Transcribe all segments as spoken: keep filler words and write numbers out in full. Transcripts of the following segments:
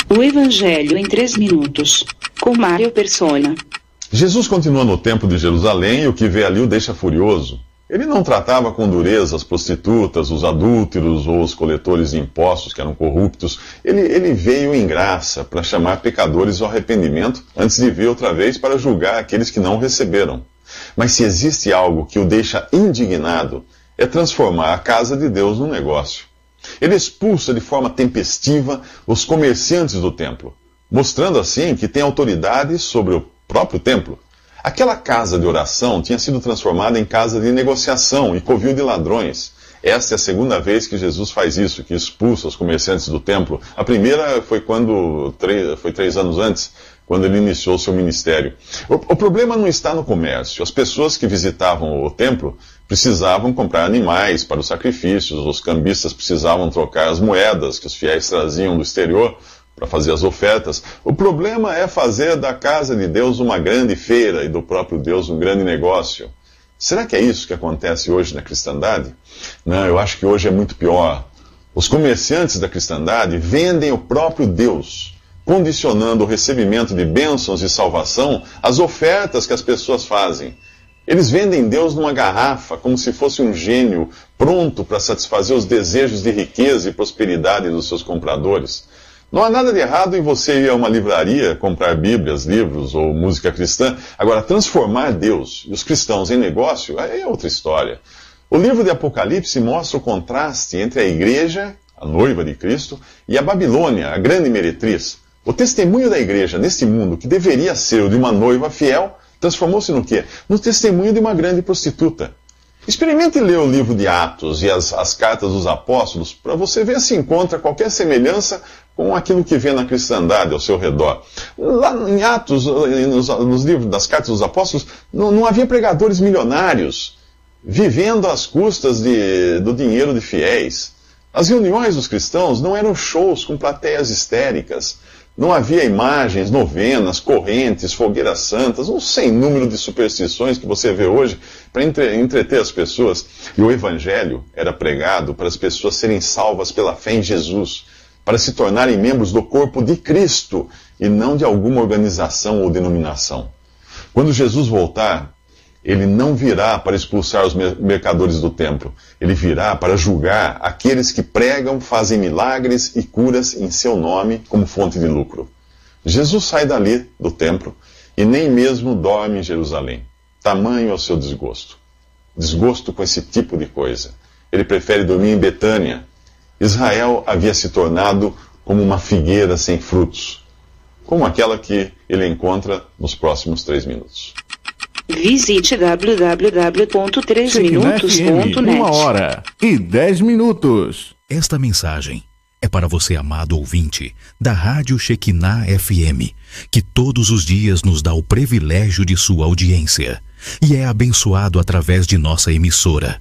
O Evangelho em três minutos, com Mário Persona. Jesus continua no templo de Jerusalém e o que vê ali o deixa furioso. Ele não tratava com dureza as prostitutas, os adúlteros ou os coletores de impostos que eram corruptos. Ele, ele veio em graça para chamar pecadores ao arrependimento antes de vir outra vez para julgar aqueles que não o receberam. Mas se existe algo que o deixa indignado, é transformar a casa de Deus num negócio. Ele expulsa de forma tempestiva os comerciantes do templo, mostrando assim que tem autoridade sobre o próprio templo. Aquela casa de oração tinha sido transformada em casa de negociação e covil de ladrões. Esta é a segunda vez que Jesus faz isso, que expulsa os comerciantes do templo. A primeira foi quando foi três anos antes, quando ele iniciou seu ministério. O, o problema não está no comércio. As pessoas que visitavam o templo precisavam comprar animais para os sacrifícios, os cambistas precisavam trocar as moedas que os fiéis traziam do exterior para fazer as ofertas. O problema é fazer da casa de Deus uma grande feira e do próprio Deus um grande negócio. Será que é isso que acontece hoje na cristandade? Não, eu acho que hoje é muito pior. Os comerciantes da cristandade vendem o próprio Deus, condicionando o recebimento de bênçãos e salvação às ofertas que as pessoas fazem. Eles vendem Deus numa garrafa, como se fosse um gênio pronto para satisfazer os desejos de riqueza e prosperidade dos seus compradores. Não há nada de errado em você ir a uma livraria, comprar bíblias, livros ou música cristã. Agora, transformar Deus e os cristãos em negócio, aí é outra história. O livro de Apocalipse mostra o contraste entre a igreja, a noiva de Cristo, e a Babilônia, a grande meretriz. O testemunho da igreja neste mundo, que deveria ser o de uma noiva fiel, transformou-se no quê? No testemunho de uma grande prostituta. Experimente ler o livro de Atos e as, as cartas dos apóstolos, para você ver se encontra qualquer semelhança com aquilo que vê na cristandade ao seu redor. Lá em Atos, nos, nos livros das cartas dos apóstolos, não, não havia pregadores milionários vivendo às custas de, do dinheiro de fiéis. As reuniões dos cristãos não eram shows com plateias histéricas. Não havia imagens, novenas, correntes, fogueiras santas, um sem número de superstições que você vê hoje para entre, entreter as pessoas. E o Evangelho era pregado para as pessoas serem salvas pela fé em Jesus, para se tornarem membros do corpo de Cristo e não de alguma organização ou denominação. Quando Jesus voltar, ele não virá para expulsar os mercadores do templo. Ele virá para julgar aqueles que pregam, fazem milagres e curas em seu nome como fonte de lucro. Jesus sai dali do templo e nem mesmo dorme em Jerusalém. Tamanho é o seu desgosto. Desgosto com esse tipo de coisa. Ele prefere dormir em Betânia. Israel havia se tornado como uma figueira sem frutos, como aquela que ele encontra nos próximos três minutos. Visite w w w ponto três minutos ponto net. Uma hora e dez minutos. Esta mensagem é para você, amado ouvinte, da Rádio Shekinah F M, que todos os dias nos dá o privilégio de sua audiência e é abençoado através de nossa emissora.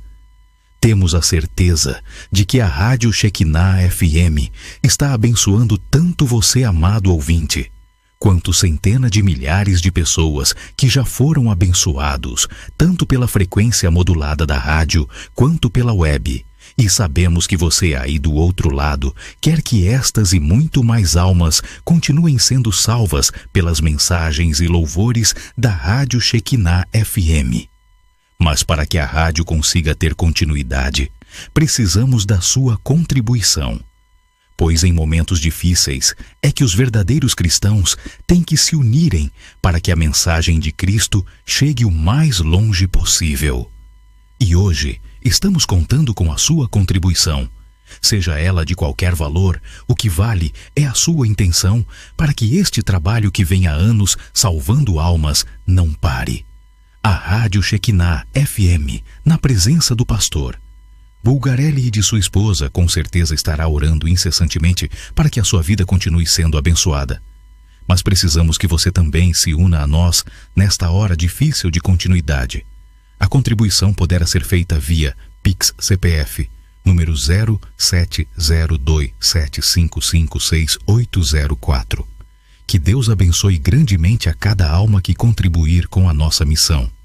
Temos a certeza de que a Rádio Shekinah F M está abençoando tanto você, amado ouvinte, quanto centenas de milhares de pessoas que já foram abençoados, tanto pela frequência modulada da rádio, quanto pela web. E sabemos que você aí do outro lado quer que estas e muito mais almas continuem sendo salvas pelas mensagens e louvores da Rádio Shekinah F M. Mas para que a rádio consiga ter continuidade, precisamos da sua contribuição. Pois em momentos difíceis é que os verdadeiros cristãos têm que se unirem para que a mensagem de Cristo chegue o mais longe possível. E hoje estamos contando com a sua contribuição. Seja ela de qualquer valor, o que vale é a sua intenção para que este trabalho que vem há anos salvando almas não pare. A Rádio Shekinah F M, na presença do pastor Bulgarelli e de sua esposa, com certeza estará orando incessantemente para que a sua vida continue sendo abençoada. Mas precisamos que você também se una a nós nesta hora difícil de continuidade. A contribuição poderá ser feita via Pix C P F, número zero sete zero dois sete cinco cinco seis oito zero quatro. Que Deus abençoe grandemente a cada alma que contribuir com a nossa missão.